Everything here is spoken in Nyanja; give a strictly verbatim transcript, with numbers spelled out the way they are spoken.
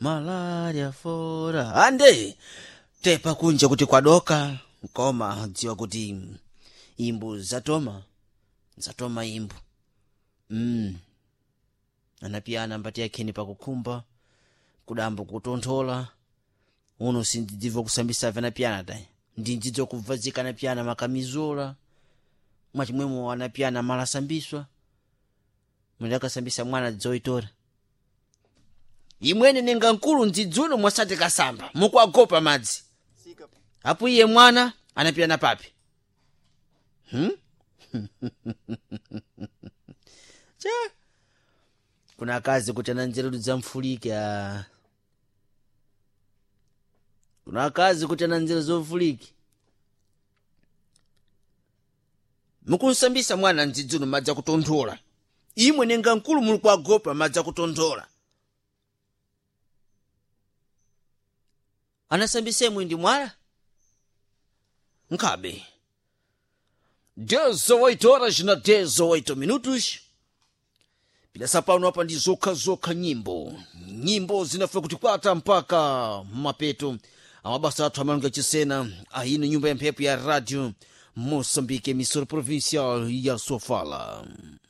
malaria fora ande tepa kunja kuti kwadoka koma dziwa kuti imbu zatoma zatoma imbu mm anapiyana mbati yakheni pakukhumba kudambo kutonthola uno sindidziva kusambisa vanapiyana dai ndindidzo kubvazika napiyana makamizola mwachimwemo anapiyana malasambiswa mwenda kasambisa mwana dzoitora imwene ninga nkulu ndzidzuno mwasate kasamba mukwagopa madzi apo iye mwana anapiyana papi hmm? cha kuna akazi kuti ananzereru zamfulike ah. kuna akazi kuti ananzere zofulike mukusambisa mwana ndzidzuno madzi akutonthola imwe ninga nkulu muli kwagopa madzi akutonthola anasambisemo ndi mwala nkabe dezoito horas na dezoito minutos pilasa pano hapa ndi zokha zokha nyimbo nyimbo zinafika kuti kwata mpaka mapeto amabasa athu amalonga chisena ahino nyumba ya mphepo ya radio Moçambique emissora provincial ya Sofala.